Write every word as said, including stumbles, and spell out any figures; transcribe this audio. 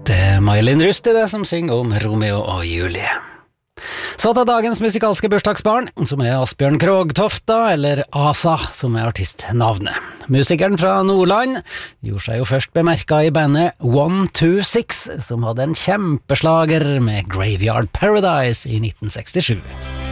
Det er May-Linn Rusti det som synger om Romeo og Julie. Så til dagens musikalske bursdagsbarn, som er Asbjørn Krogtofta, eller Asa, som er artistnavnet. Musikeren fra Nordland gjorde seg jo først bemerket i bandet one two six, som hadde en kjempeslager med Graveyard Paradise i nitten sekstisju.